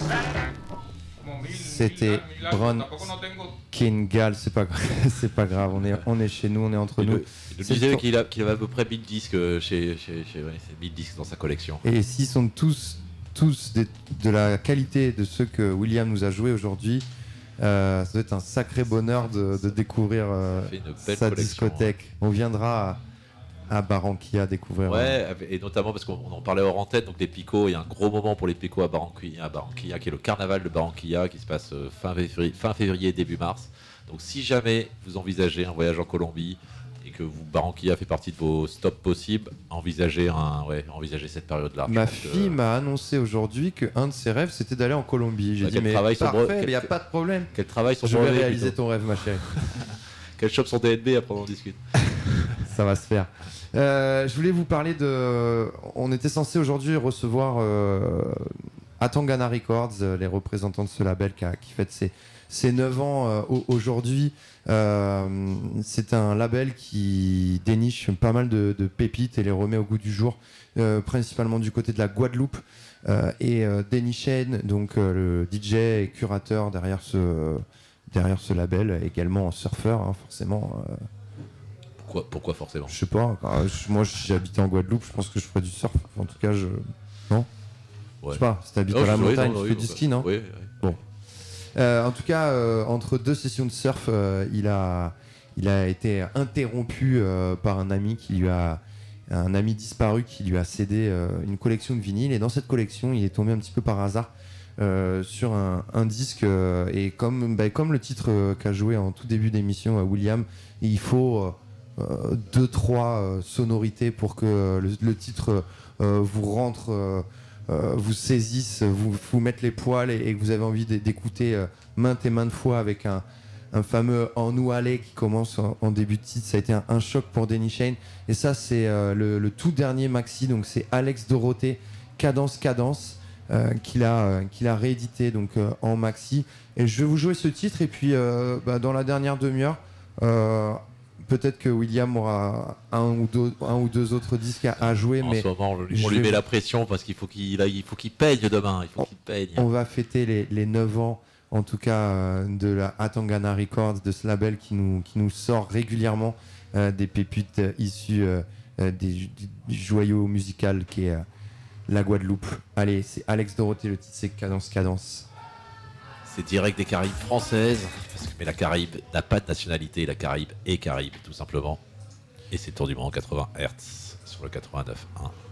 C'était Ron Kingal, c'est pas c'est pas grave, on est chez nous, on est entre nous. Il nous disait qu'il avait à peu près 1000 disques c'est 1000 disques dans sa collection. Et s'ils sont tous de la qualité de ceux que William nous a joués aujourd'hui, ça doit être un sacré bonheur de découvrir sa discothèque. On viendra à Barranquilla découvrir. Ouais, et notamment parce qu'on en parlait hors antenne, donc les picots, il y a un gros moment pour les picots à Barranquilla, qui est le carnaval de Barranquilla qui se passe fin février, début mars. Donc si jamais vous envisagez un voyage en Colombie et que Barranquilla fait partie de vos stops possibles, envisagez cette période-là. Ma fille m'a annoncé aujourd'hui qu'un de ses rêves c'était d'aller en Colombie. J'ai dit mais parfait, il n'y a pas de problème. Quel travail sur Je vais réaliser ton rêve, ma chérie. Qu'elle chope son DNB, après on en discute. Ça va se faire. Je voulais vous parler on était censé aujourd'hui recevoir Atangana Records, les représentants de ce label qui fête ses 9 ans aujourd'hui. C'est un label qui déniche pas mal de pépites et les remet au goût du jour, principalement du côté de la Guadeloupe. Et Denny Shane, donc le DJ et curateur derrière ce label, également surfeur, hein, forcément. Pourquoi forcément ? Je sais pas. Moi, si j'habitais en Guadeloupe, je pense que je ferais du surf. En tout cas, non. Ouais. Je sais pas. Si t'habites à la montagne, tu fais du ski, non ? Oui. Bon. En tout cas, entre 2 sessions de surf, il a été interrompu par un ami disparu qui lui a cédé une collection de vinyles. Et dans cette collection, il est tombé un petit peu par hasard sur un disque. Et comme le titre qu'a joué en tout début d'émission William, il faut 2-3 sonorités pour que le titre vous rentre, vous saisisse, vous mette les poils et que vous avez envie d'écouter maintes et maintes fois avec un fameux En nous aller qui commence en début de titre. Ça a été un choc pour Denny Shane. Et ça, c'est le tout dernier maxi. Donc, c'est Alex Dorothée, Cadence qu'il a réédité donc, en maxi. Et je vais vous jouer ce titre. Et puis, dans la dernière demi-heure, peut-être que William aura un ou deux autres disques à jouer. En ce moment, on lui met la pression parce qu'il faut qu'il peigne demain. Qu'il peigne. On va fêter les 9 ans, en tout cas, de la Atangana Records, de ce label qui nous sort régulièrement des pépites issues du joyau musical qui est la Guadeloupe. Allez, c'est Alex Dorothée, le titre c'est Cadence. C'est direct des Caraïbes françaises, mais la Caraïbe n'a pas de nationalité, la Caraïbe est Caraïbe, tout simplement. Et c'est Tour du Monde 80 Hz sur le 89.1.